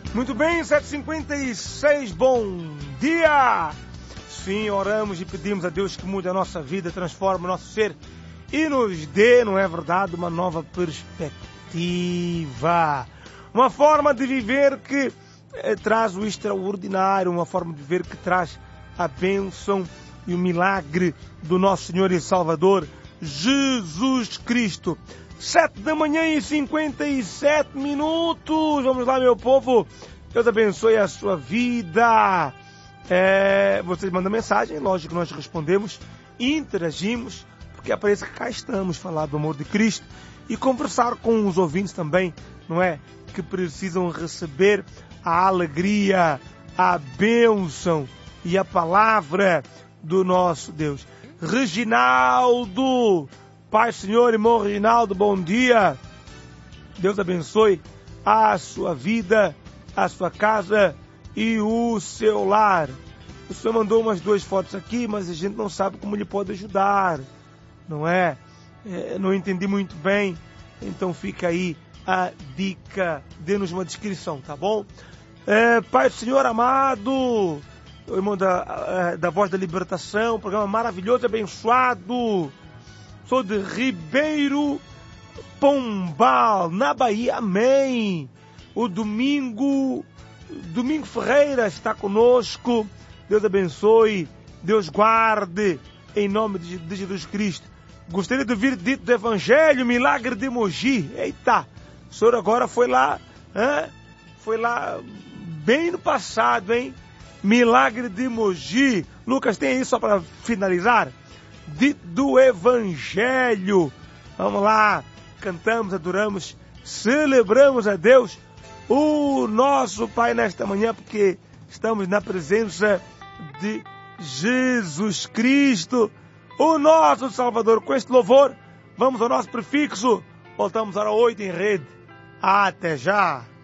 Muito bem, 7h56, bom dia! Sim, oramos e pedimos a Deus que mude a nossa vida, transforme o nosso ser e nos dê, não é verdade, uma nova perspectiva. Uma forma de viver que traz o extraordinário, uma forma de viver que traz a bênção e o milagre do nosso Senhor e Salvador, Jesus Cristo. 7h57. Vamos lá, meu povo. Deus abençoe a sua vida. Vocês mandam mensagem, lógico que nós respondemos, interagimos, porque parece que cá estamos, falar do amor de Cristo e conversar com os ouvintes também, não é? Que precisam receber a alegria, a bênção e a palavra do nosso Deus. Reginaldo, Pai, Senhor, irmão Reginaldo, bom dia. Deus abençoe a sua vida, a sua casa e o seu lar. O senhor mandou umas 2 fotos aqui, mas a gente não sabe como ele pode ajudar, não é? Não entendi muito bem, então fica aí a dica, dê-nos uma descrição, tá bom? Pai do Senhor amado, o irmão da Voz da Libertação, programa maravilhoso, abençoado. Sou de Ribeiro Pombal, na Bahia, amém. O Domingo Ferreira está conosco. Deus abençoe, Deus guarde, em nome de Jesus Cristo. Gostaria de ouvir dito do Evangelho, milagre de Mogi. Eita, o senhor agora foi lá bem no passado, hein? Milagre de Mogi. Lucas, tem aí só para finalizar? Dito do Evangelho. Vamos lá, cantamos, adoramos, celebramos a Deus, o nosso Pai, nesta manhã, porque estamos na presença de Jesus Cristo, o nosso Salvador. Com este louvor, vamos ao nosso prefixo. Voltamos à hora 8 em rede. Até já!